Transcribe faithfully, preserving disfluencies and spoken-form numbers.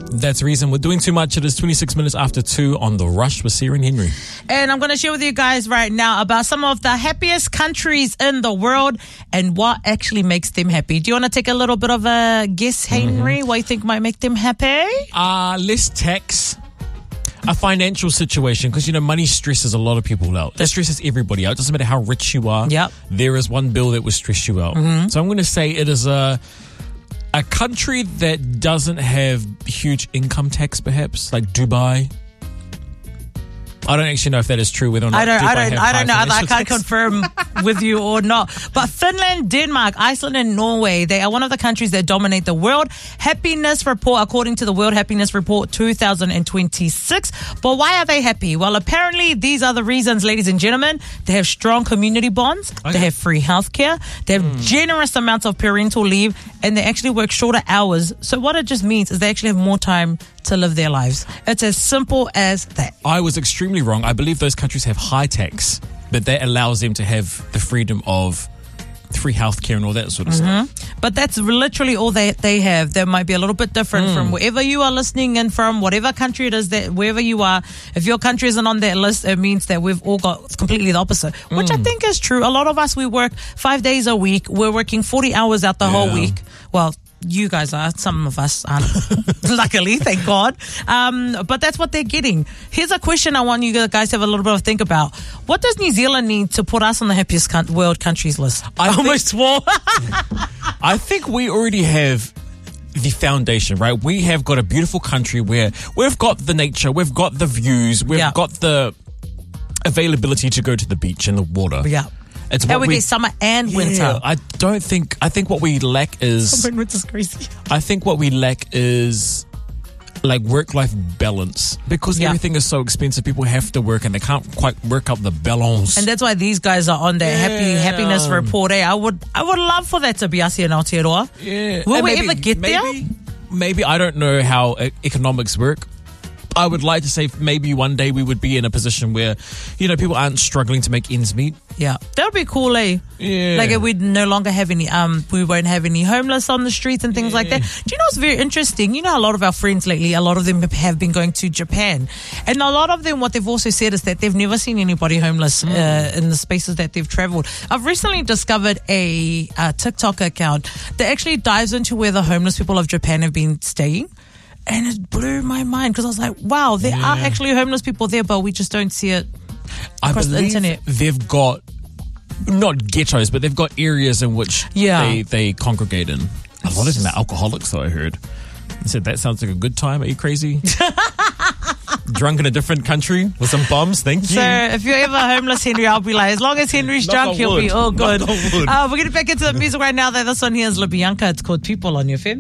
That's the reason we're doing too much. It is twenty-six minutes after two on The Rush with Sarah and Henry. And I'm going to share with you guys right now about some of the happiest countries in the world and what actually makes them happy. Do you want to take a little bit of a guess, Henry? Mm-hmm. What you think might make them happy? Uh, less tax. A financial situation, because, you know, money stresses a lot of people out. It stresses everybody out. It doesn't matter how rich you are. Yep. There is one bill that will stress you out. Mm-hmm. So I'm going to say it is a a country that doesn't have huge income tax, perhaps, like Dubai. I don't actually know if that is true. Whether or not I don't. Dubai I don't. have I don't know. high I can't financial tax. confirm with you or not. But Finland, Denmark, Iceland, and Norway, they are one of the countries that dominate the World Happiness Report, according to the World Happiness Report two thousand twenty-six. But why are they happy? Well, apparently these are the reasons, ladies and gentlemen. They have strong community bonds. Okay. They have free healthcare. They have mm. generous amounts of parental leave, and they actually work shorter hours. So what it just means is they actually have more time to live their lives. It's as simple as that. I was extremely wrong. I believe those countries have high tax, but that allows them to have the freedom of free healthcare and all that sort of mm-hmm. stuff. But that's literally all they they have. They might be a little bit different mm. from wherever you are listening in from, whatever country it is, that wherever you are. If your country isn't on that list, it means that we've all got completely the opposite, which mm. I think is true. A lot of us, we work five days a week. We're working forty hours out the yeah. whole week. Well, you guys are. Some of us aren't. Luckily, thank God. Um, but that's what they're getting. Here's a question I want you guys to have a little bit of think about. What does New Zealand need to put us on the happiest con- world countries list? I, I almost swore. I think we already have the foundation, right? We have got a beautiful country where we've got the nature, we've got the views, we've yeah. got the availability to go to the beach and the water. Yeah. It's and what we, we get summer and yeah, winter. I don't think. I think what we lack is. Summer and winter's crazy. I think what we lack is like work-life balance, because yeah. everything is so expensive. People have to work and they can't quite work out the balance. And that's why these guys are on their yeah. happy happiness report. Eh? I would, I would love for that to be us here in Aotearoa. Yeah. Will and we maybe, ever get maybe, there? Maybe I don't know how uh, economics work. I would like to say maybe one day we would be in a position where, you know, people aren't struggling to make ends meet. Yeah, that would be cool, eh? Yeah. Like if we'd no longer have any, um, we won't have any homeless on the streets and things yeah. like that. Do you know what's very interesting? You know, a lot of our friends lately, a lot of them have been going to Japan. And a lot of them, what they've also said is that they've never seen anybody homeless mm. uh, in the spaces that they've traveled. I've recently discovered a, a TikTok account that actually dives into where the homeless people of Japan have been staying. And it blew my mind because I was like, wow, there yeah. are actually homeless people there, but we just don't see it across I the internet. They've got, not ghettos, but they've got areas in which yeah. they, they congregate in. A lot of them are alcoholics, though, I heard. I said, that sounds like a good time. Are you crazy? Drunk in a different country with some bombs? Thank you. So if you're ever homeless, Henry, I'll be like, as long as Henry's Knock drunk, he'll wood. be all good. Uh, we're getting back into the music right now. This one here is LaBianca. It's called People on your F M.